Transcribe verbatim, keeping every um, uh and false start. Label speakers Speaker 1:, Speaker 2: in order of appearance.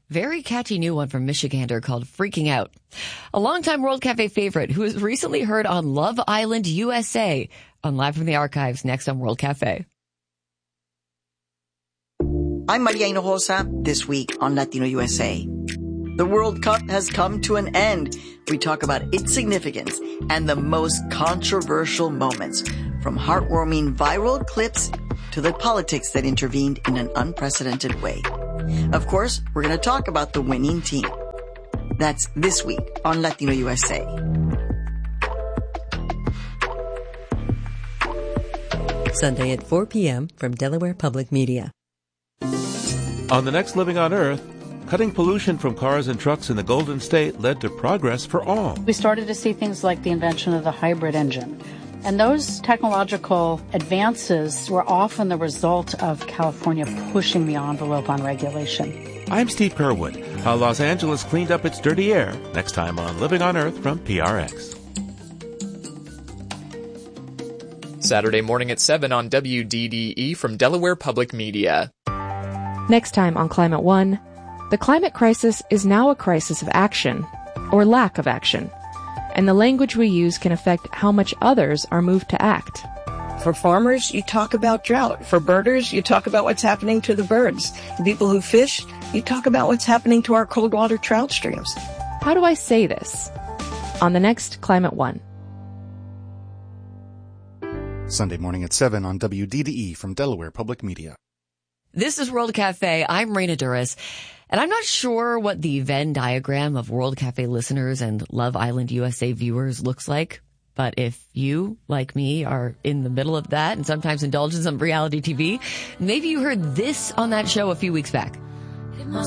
Speaker 1: Very catchy new one from Michigander called Freaking Out. A longtime World Cafe favorite who was recently heard on Love Island U S A on Live from the Archives next on World Cafe.
Speaker 2: I'm Maria Hinojosa, this week on Latino U S A. The World Cup has come to an end. We talk about its significance and the most controversial moments, from heartwarming viral clips to the politics that intervened in an unprecedented way. Of course, we're going to talk about the winning team. That's this week on Latino U S A.
Speaker 3: Sunday at four p.m. from Delaware Public Media.
Speaker 4: On the next Living on Earth, cutting pollution from cars and trucks in the Golden State led to progress for all.
Speaker 5: We started to see things like the invention of the hybrid engine. And those technological advances were often the result of California pushing the envelope on regulation.
Speaker 4: I'm Steve Kerwood. How Los Angeles cleaned up its dirty air. Next time on Living on Earth from P R X.
Speaker 6: Saturday morning at seven on W D D E from Delaware Public Media.
Speaker 7: Next time on Climate One, the climate crisis is now a crisis of action, or lack of action. And the language we use can affect how much others are moved to act.
Speaker 8: For farmers, you talk about drought. For birders, you talk about what's happening to the birds. The people who fish, you talk about what's happening to our cold water trout streams.
Speaker 7: How do I say this? On the next Climate One.
Speaker 9: Sunday morning at seven on W D D E from Delaware Public Media.
Speaker 1: This is World Cafe. I'm Raina Duras. And I'm not sure what the Venn diagram of World Cafe listeners and Love Island U S A viewers looks like. But if you, like me, are in the middle of that and sometimes indulge in some reality T V, maybe you heard this on that show a few weeks back.